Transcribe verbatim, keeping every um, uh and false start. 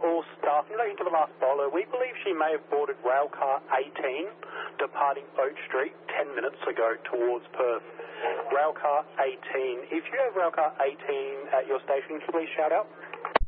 all staff in relation to the last bowler. We believe she may have boarded railcar eighteen, departing Oak Street ten minutes ago towards Perth. Railcar eighteen. If you have railcar eighteen at your station, can you please shout out?